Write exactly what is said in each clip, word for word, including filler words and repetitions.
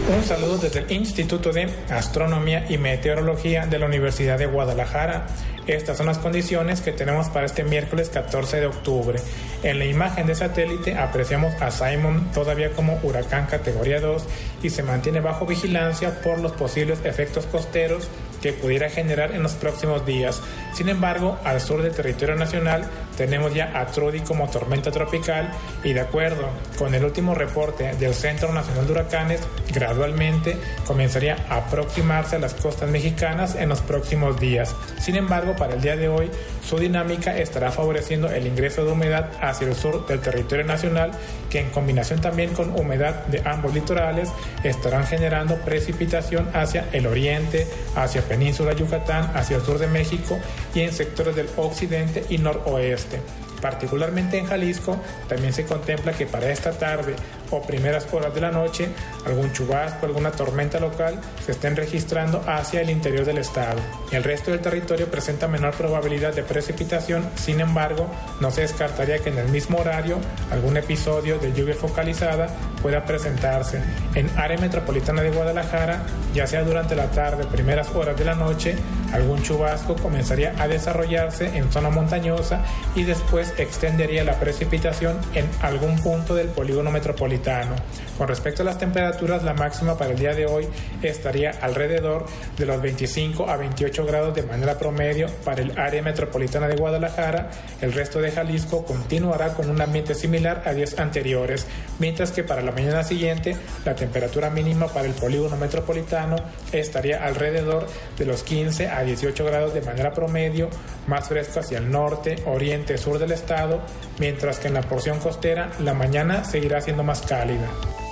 Un saludo desde el Instituto de Astronomía y Meteorología de la Universidad de Guadalajara. Estas son las condiciones que tenemos para este miércoles catorce de octubre. En la imagen de satélite apreciamos a Simon todavía como huracán categoría dos y se mantiene bajo vigilancia por los posibles efectos costeros que pudiera generar en los próximos días. Sin embargo, al sur del territorio nacional tenemos ya a Trudy como tormenta tropical y de acuerdo con el último reporte del Centro Nacional de Huracanes, gradualmente comenzaría a aproximarse a las costas mexicanas en los próximos días. Sin embargo, para el día de hoy, su dinámica estará favoreciendo el ingreso de humedad hacia el sur del territorio nacional, que en combinación también con humedad de ambos litorales estarán generando precipitación hacia el oriente, hacia Península Yucatán, hacia el sur de México y en sectores del occidente y noroeste. Particularmente en Jalisco, también se contempla que para esta tarde o primeras horas de la noche, algún chubasco, alguna tormenta local se estén registrando hacia el interior del estado. El resto del territorio presenta menor probabilidad de precipitación, sin embargo, no se descartaría que en el mismo horario algún episodio de lluvia focalizada pueda presentarse. En área metropolitana de Guadalajara, ya sea durante la tarde o primeras horas de la noche, algún chubasco comenzaría a desarrollarse en zona montañosa y después extendería la precipitación en algún punto del polígono metropolitano. Con respecto a las temperaturas, la máxima para el día de hoy estaría alrededor de los veinticinco a veintiocho grados de manera promedio para el área metropolitana de Guadalajara. El resto de Jalisco continuará con un ambiente similar a días anteriores, mientras que para la mañana siguiente la temperatura mínima para el polígono metropolitano estaría alrededor de los quince a dieciocho grados de manera promedio, más fresco hacia el norte, oriente, sur del estado, mientras que en la porción costera la mañana seguirá siendo más cálida.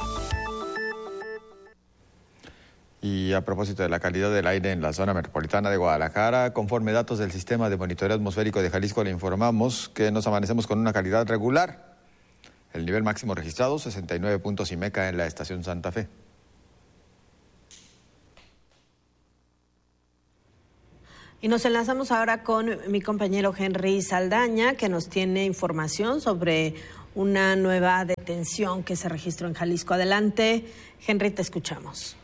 Y a propósito de la calidad del aire en la zona metropolitana de Guadalajara, conforme datos del Sistema de Monitoreo Atmosférico de Jalisco, le informamos que nos amanecemos con una calidad regular. El nivel máximo registrado, sesenta y nueve puntos I M E C A en la estación Santa Fe. Y nos enlazamos ahora con mi compañero Henry Saldaña, que nos tiene información sobre una nueva detención que se registró en Jalisco. Adelante, Henry, te escuchamos.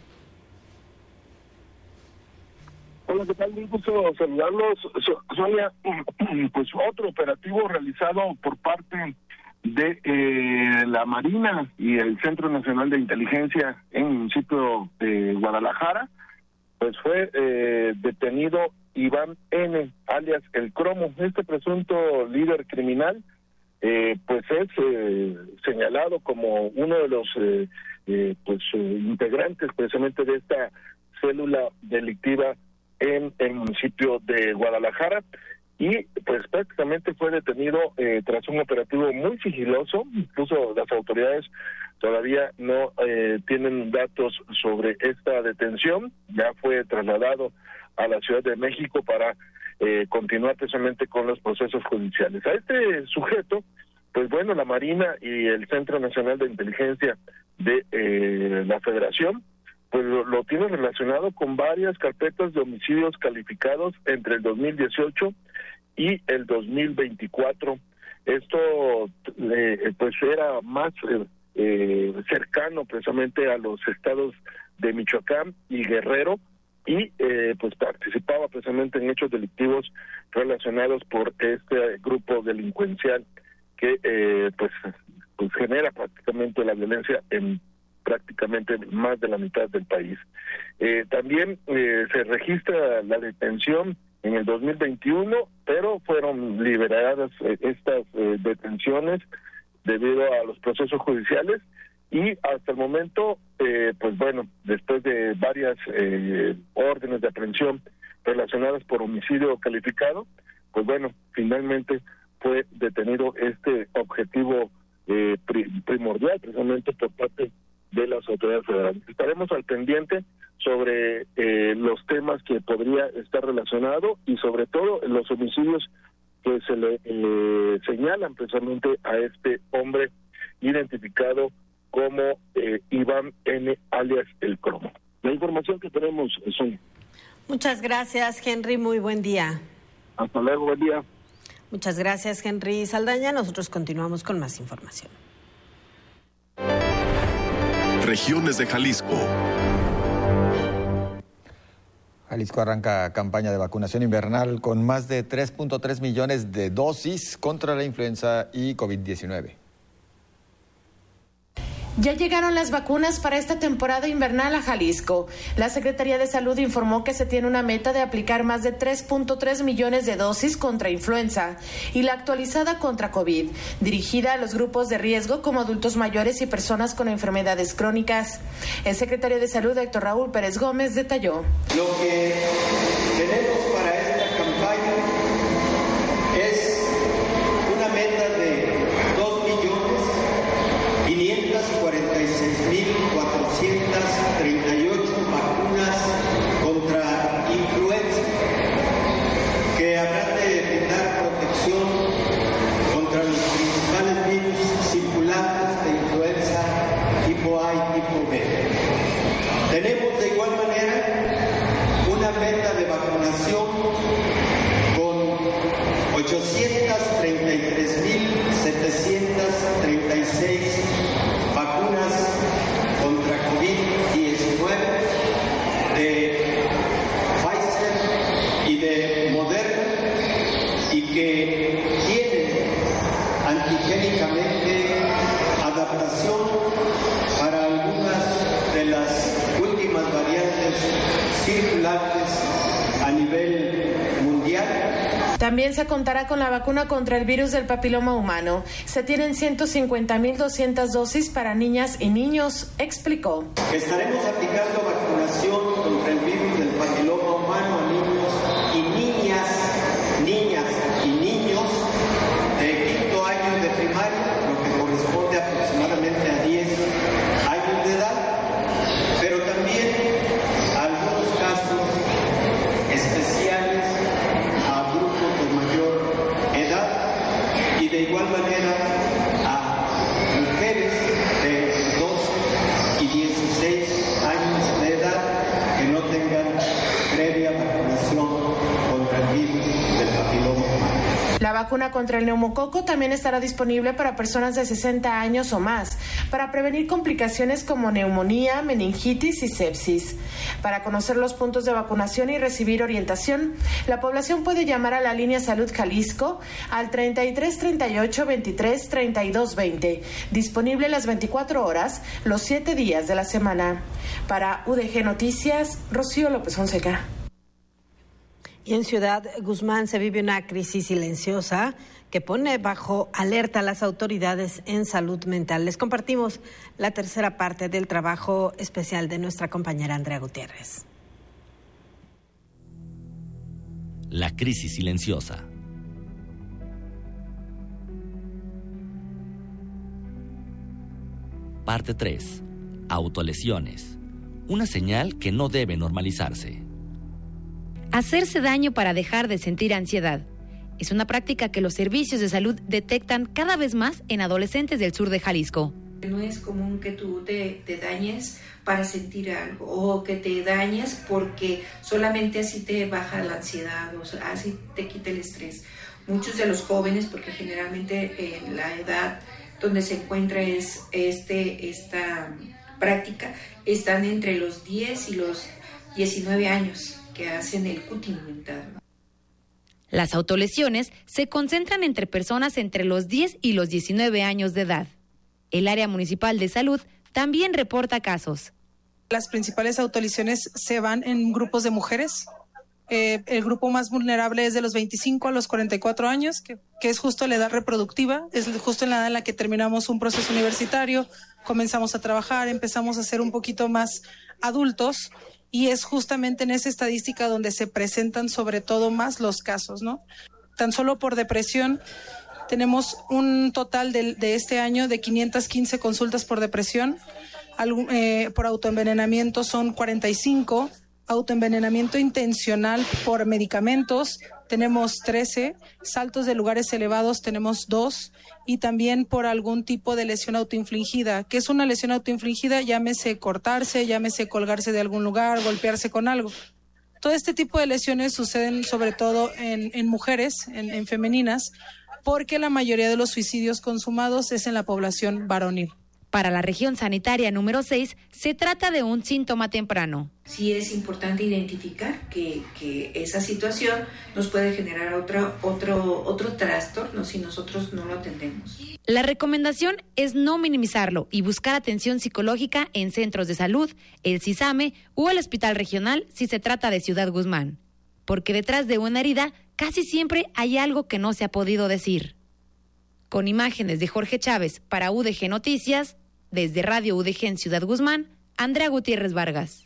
Hola, ¿qué tal? Un gusto saludarlos. Sonia, pues otro operativo realizado por parte de eh, la Marina y el Centro Nacional de Inteligencia en el municipio de Guadalajara, pues fue eh, detenido Iván N., alias El Cromo. Este presunto líder criminal, eh, pues es eh, señalado como uno de los eh, eh, pues eh, integrantes precisamente de esta célula delictiva en el municipio de Guadalajara, y pues prácticamente fue detenido eh, tras un operativo muy sigiloso. Incluso las autoridades todavía no eh, tienen datos sobre esta detención. Ya fue trasladado a la Ciudad de México para eh, continuar precisamente con los procesos judiciales. A este sujeto, pues bueno, la Marina y el Centro Nacional de Inteligencia de eh, la Federación, pues lo, lo tienen relacionado con varias carpetas de homicidios calificados entre el dos mil dieciocho y el dos mil veinticuatro. Esto eh, pues era más eh, eh, cercano precisamente a los estados de Michoacán y Guerrero, y eh, pues participaba precisamente en hechos delictivos relacionados por este grupo delincuencial que eh, pues, pues genera prácticamente la violencia en prácticamente más de la mitad del país. Eh, también eh, se registra la detención en el dos mil veintiuno, pero fueron liberadas eh, estas eh, detenciones debido a los procesos judiciales, y hasta el momento, eh, pues bueno, después de varias eh, órdenes de aprehensión relacionadas por homicidio calificado, pues bueno, finalmente fue detenido este objetivo eh, pri- primordial precisamente por parte de las autoridades federales. Estaremos al pendiente sobre eh, los temas que podría estar relacionado y sobre todo los homicidios que se le eh, señalan precisamente a este hombre identificado como eh, Iván N., alias El Cromo. La información que tenemos, Sonia. Muchas gracias, Henry. Muy buen día. Hasta luego, buen día. Muchas gracias, Henry Saldaña. Nosotros continuamos con más información. regiones de Jalisco. Jalisco arranca campaña de vacunación invernal con más de tres punto tres millones de dosis contra la influenza y COVID diecinueve. Ya llegaron las vacunas para esta temporada invernal a Jalisco. La Secretaría de Salud informó que se tiene una meta de aplicar más de tres punto tres millones de dosis contra influenza y la actualizada contra COVID, dirigida a los grupos de riesgo como adultos mayores y personas con enfermedades crónicas. El secretario de Salud, Héctor Raúl Pérez Gómez, detalló. Lo que tenemos para esta campaña es una meta de dos millones quinientos cuarenta y seis mil cuatrocientos treinta y ocho vacunas contra influenza que habrán de brindar protección contra los principales virus circulantes de influenza tipo A y tipo B. Tenemos de igual manera una meta de vacunación con ochocientos treinta y tres mil setecientos treinta y seis vacunas contra COVID diecinueve de Pfizer y de Moderna y que tienen antigénicamente adaptación para algunas de las últimas variantes circulantes a nivel mundial. También se contará con la vacuna contra el virus del papiloma humano. Se tienen ciento cincuenta mil doscientas dosis para niñas y niños, explicó. Estaremos aplicando vacunación contra el virus del papiloma humano a niños y niñas, niñas y niños de quinto año de primaria, lo que corresponde aproximadamente a diez años de edad, pero también algunos casos especiales a grupos de mayor edad y de igual manera a mujeres de doce y dieciséis años de edad que no tengan previa vacunación contra el virus del papiloma humano. La vacuna contra el neumococo también estará disponible para personas de sesenta años o más, para prevenir complicaciones como neumonía, meningitis y sepsis. Para conocer los puntos de vacunación y recibir orientación, la población puede llamar a la línea Salud Jalisco al treinta y tres treinta y ocho veintitrés treinta y dos veinte, disponible las veinticuatro horas, los siete días de la semana. Para U D G Noticias, Rocío López Fonseca. Y en Ciudad Guzmán se vive una crisis silenciosa que pone bajo alerta a las autoridades en salud mental. Les compartimos la tercera parte del trabajo especial de nuestra compañera Andrea Gutiérrez. La crisis silenciosa. Parte tres. Autolesiones. Una señal que no debe normalizarse. Hacerse daño para dejar de sentir ansiedad es una práctica que los servicios de salud detectan cada vez más en adolescentes del sur de Jalisco. No es común que tú te, te dañes para sentir algo o que te dañes porque solamente así te baja la ansiedad o así te quita el estrés. Muchos de los jóvenes, porque generalmente en la edad donde se encuentra es este, esta práctica, están entre los diez y los diecinueve años. Que hacen el cutting mental. Las autolesiones se concentran entre personas entre los diez y los diecinueve años de edad. El área municipal de salud también reporta casos. Las principales autolesiones se van en grupos de mujeres. Eh, el grupo más vulnerable es de los veinticinco a los cuarenta y cuatro años, que, que es justo la edad reproductiva, es justo en la edad en la que terminamos un proceso universitario, comenzamos a trabajar, empezamos a ser un poquito más adultos. Y es justamente en esa estadística donde se presentan sobre todo más los casos, ¿no? Tan solo por depresión tenemos un total de, de este año de quinientas quince consultas por depresión, Algún, eh, por autoenvenenamiento son cuarenta y cinco, autoenvenenamiento intencional por medicamentos tenemos trece, saltos de lugares elevados tenemos dos y también por algún tipo de lesión autoinfligida. ¿Qué es una lesión autoinfligida? Llámese cortarse, llámese colgarse de algún lugar, golpearse con algo. Todo este tipo de lesiones suceden sobre todo en, en mujeres, en, en femeninas, porque la mayoría de los suicidios consumados es en la población varonil. Para la región sanitaria número seis, se trata de un síntoma temprano. Sí es importante identificar que, que esa situación nos puede generar otro, otro, otro trastorno si nosotros no lo atendemos. La recomendación es no minimizarlo y buscar atención psicológica en centros de salud, el CISAME o el Hospital Regional si se trata de Ciudad Guzmán. Porque detrás de una herida casi siempre hay algo que no se ha podido decir. Con imágenes de Jorge Chávez para U D G Noticias, desde Radio U D G en Ciudad Guzmán, Andrea Gutiérrez Vargas.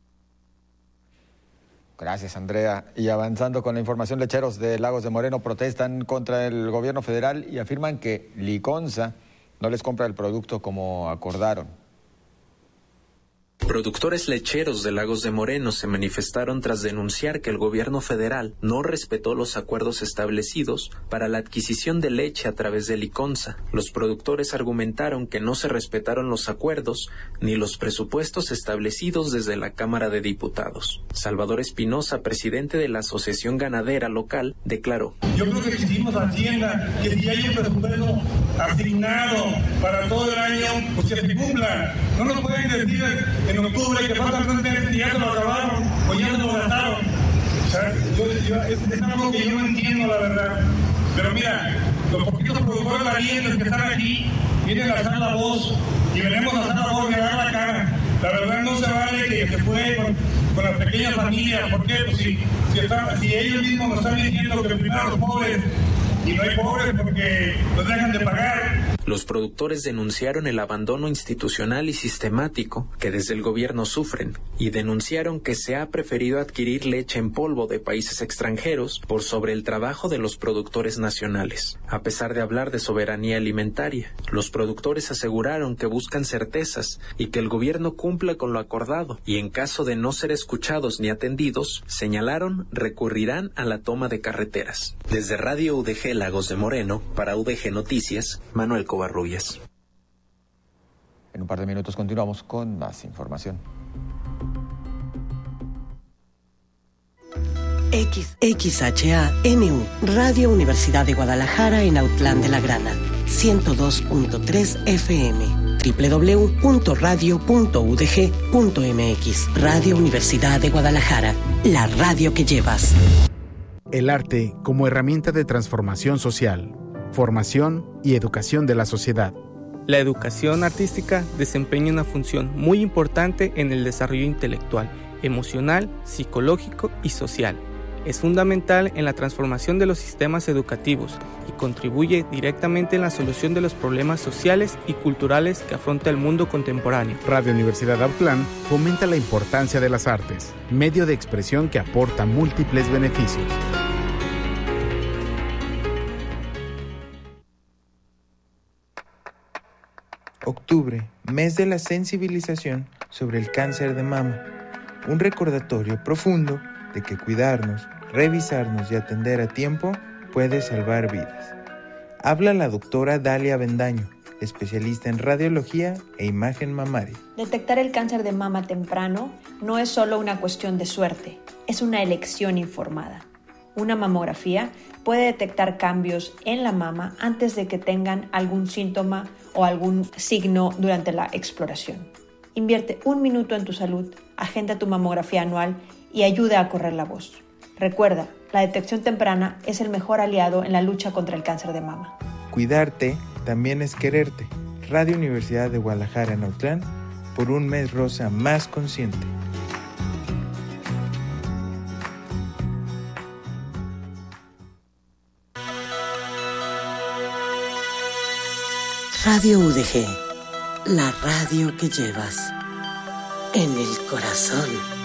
Gracias, Andrea. Y avanzando con la información, lecheros de Lagos de Moreno protestan contra el gobierno federal y afirman que Liconza no les compra el producto como acordaron. Productores lecheros de Lagos de Moreno se manifestaron tras denunciar que el gobierno federal no respetó los acuerdos establecidos para la adquisición de leche a través de Liconza. Los productores argumentaron que no se respetaron los acuerdos ni los presupuestos establecidos desde la Cámara de Diputados. Salvador Espinosa, presidente de la Asociación Ganadera Local, declaró: Yo creo que exigimos a Hacienda que si hay un presupuesto asignado para todo el año, pues que se cumpla. No nos pueden decir en octubre que faltan tres meses y ya se lo acabaron o ya se lo gastaron. O sea, yo, yo, es, es algo que yo no entiendo, la verdad. Pero mira, los poquitos productores valientes que están aquí vienen a alzar la voz y venimos a alzar la voz y a dar la cara. La verdad no se vale que se fue con, con las pequeñas familias. ¿Por qué? Pues si, si, está, si ellos mismos nos están diciendo que primero los pobres, y no hay pobres porque los dejan de pagar. Los productores denunciaron el abandono institucional y sistemático que desde el gobierno sufren y denunciaron que se ha preferido adquirir leche en polvo de países extranjeros por sobre el trabajo de los productores nacionales. A pesar de hablar de soberanía alimentaria, los productores aseguraron que buscan certezas y que el gobierno cumpla con lo acordado y en caso de no ser escuchados ni atendidos, señalaron recurrirán a la toma de carreteras. Desde Radio U D G Lagos de Moreno, para U D G Noticias, Manuel Covarrubias. En un par de minutos continuamos con más información. X, X H A N U, Radio Universidad de Guadalajara en Autlán de la Grana, ciento dos punto tres F M, doble u doble u doble u punto radio punto u d g punto m x. Radio Universidad de Guadalajara, la radio que llevas. El arte como herramienta de transformación social, formación y educación de la sociedad. La educación artística desempeña una función muy importante en el desarrollo intelectual, emocional, psicológico y social. Es fundamental en la transformación de los sistemas educativos y contribuye directamente en la solución de los problemas sociales y culturales que afronta el mundo contemporáneo. Radio Universidad Autlán fomenta la importancia de las artes, medio de expresión que aporta múltiples beneficios. Octubre, mes de la sensibilización sobre el cáncer de mama. Un recordatorio profundo de que cuidarnos, revisarnos y atender a tiempo puede salvar vidas. Habla la doctora Dalia Bendaño, especialista en radiología e imagen mamaria. Detectar el cáncer de mama temprano no es solo una cuestión de suerte, es una elección informada. Una mamografía puede detectar cambios en la mama antes de que tengan algún síntoma o algún signo durante la exploración. Invierte un minuto en tu salud, agenda tu mamografía anual y ayuda a correr la voz. Recuerda, la detección temprana es el mejor aliado en la lucha contra el cáncer de mama. Cuidarte también es quererte. Radio Universidad de Guadalajara en Autlán, por un mes rosa más consciente. Radio U D G, la radio que llevas en el corazón.